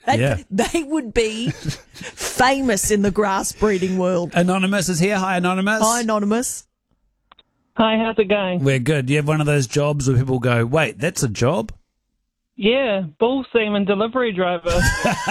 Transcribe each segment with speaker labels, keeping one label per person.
Speaker 1: They would be famous in the grass breeding world.
Speaker 2: Anonymous is here. Hi, Anonymous.
Speaker 1: Hi, Anonymous.
Speaker 3: Hi, how's it going?
Speaker 2: We're good. You have one of those jobs where people go, wait, that's a job?
Speaker 3: Yeah, bull semen delivery driver.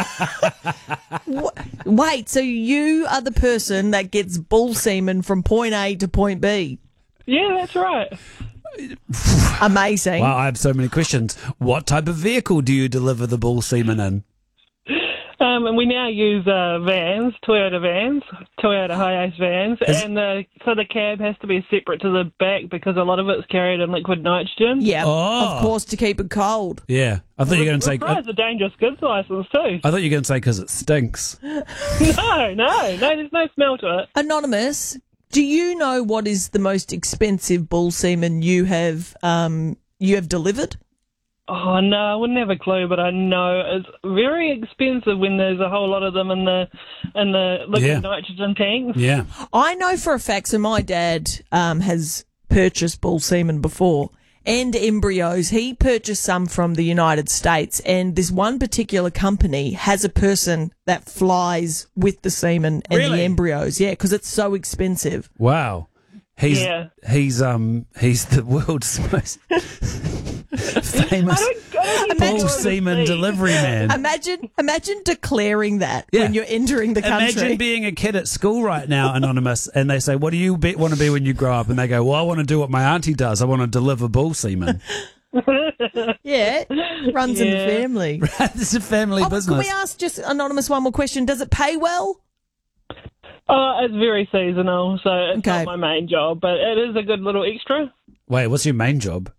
Speaker 1: Wait, so you are the person that gets bull semen from point A to point B?
Speaker 3: Yeah, that's right.
Speaker 1: Amazing.
Speaker 2: Wow, I have so many questions. What type of vehicle do you deliver the bull semen in?
Speaker 3: And we now use vans, Toyota Hiace vans, so the cab has to be separate to the back because a lot of it's carried in liquid nitrogen.
Speaker 1: Yeah,
Speaker 2: Oh.
Speaker 1: of course, to keep it cold.
Speaker 2: Yeah. I thought you were going to say...
Speaker 3: Requires a dangerous goods license too.
Speaker 2: I thought you were going to say because it stinks.
Speaker 3: No, there's no smell to it.
Speaker 1: Anonymous, do you know what is the most expensive bull semen you have delivered?
Speaker 3: Oh, no, I wouldn't have a clue, but I know it's very expensive when there's a whole lot of them in the liquid nitrogen tanks.
Speaker 2: Yeah.
Speaker 1: I know for a fact, so my dad has purchased bull semen before and embryos. He purchased some from the United States, and this one particular company has a person that flies with the semen and
Speaker 2: Really?
Speaker 1: the embryos. Yeah, because it's so expensive.
Speaker 2: Wow. He's the world's most famous bull semen delivery man.
Speaker 1: Imagine declaring that when you're entering the country.
Speaker 2: Imagine being a kid at school right now, Anonymous, and they say, what do you want to be when you grow up? And they go, well, I want to do what my auntie does. I want to deliver bull semen.
Speaker 1: Yeah, runs in the family.
Speaker 2: It's a family business.
Speaker 1: Can we ask just Anonymous one more question? Does it pay well?
Speaker 3: It's very seasonal, so it's not my main job, but it is a good little extra.
Speaker 2: Wait, what's your main job?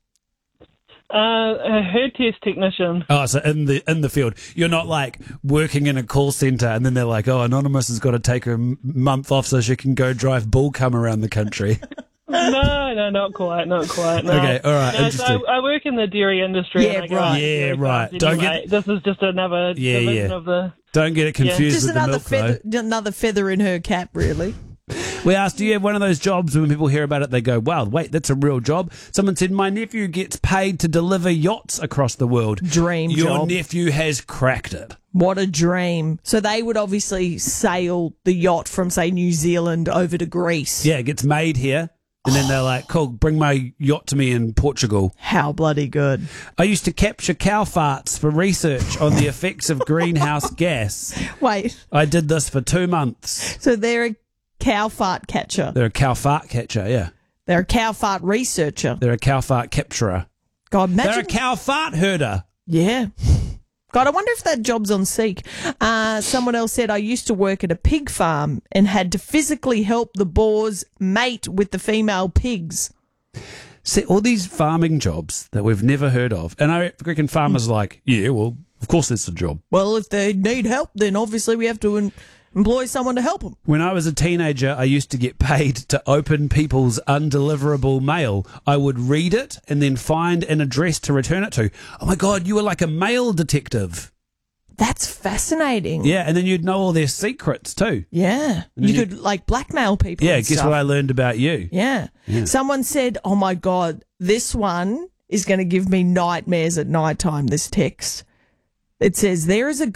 Speaker 3: A hair test technician.
Speaker 2: Oh, so in the field. You're not like working in a call centre and then they're like, oh, Anonymous has got to take a month off so she can go drive bull cum around the country.
Speaker 3: No, not quite. No.
Speaker 2: Okay, all right, interesting.
Speaker 3: So I work in the dairy industry.
Speaker 1: Yeah, right.
Speaker 2: Yeah, right.
Speaker 3: Anyway. This is just another division of the...
Speaker 2: Don't get it confused
Speaker 1: Just
Speaker 2: with the milk,
Speaker 1: another feather in her cap, really.
Speaker 2: We asked, do you have one of those jobs when people hear about it, they go, wow, wait, that's a real job? Someone said, my nephew gets paid to deliver yachts across the world.
Speaker 1: Dream
Speaker 2: Your
Speaker 1: job.
Speaker 2: nephew has cracked it.
Speaker 1: What a dream. So they would obviously sail the yacht from, say, New Zealand over to Greece.
Speaker 2: Yeah, it gets made here. And then they're like, cool, bring my yacht to me in Portugal.
Speaker 1: How bloody good.
Speaker 2: I used to capture cow farts for research on the effects of greenhouse gas.
Speaker 1: Wait.
Speaker 2: I did this for 2 months.
Speaker 1: So they're a cow fart catcher.
Speaker 2: They're a cow fart catcher, yeah.
Speaker 1: They're a cow fart researcher.
Speaker 2: They're a cow fart capturer.
Speaker 1: God, imagine.
Speaker 2: They're a cow fart herder.
Speaker 1: Yeah. God, I wonder if that job's on Seek. Someone else said, I used to work at a pig farm and had to physically help the boars mate with the female pigs.
Speaker 2: See, all these farming jobs that we've never heard of. And I reckon farmers are like, yeah, well, of course that's a job.
Speaker 1: Well, if they need help, then obviously we have to employ someone to help them.
Speaker 2: When I was a teenager, I used to get paid to open people's undeliverable mail. I would read it and then find an address to return it to. Oh my God, you were like a mail detective.
Speaker 1: That's fascinating.
Speaker 2: Yeah, and then you'd know all their secrets too.
Speaker 1: Yeah. You could like blackmail people.
Speaker 2: Yeah,
Speaker 1: and
Speaker 2: guess
Speaker 1: stuff.
Speaker 2: what I learned about you?
Speaker 1: Yeah. Someone said, oh my God, this one is going to give me nightmares at night time, this text. It says, there is a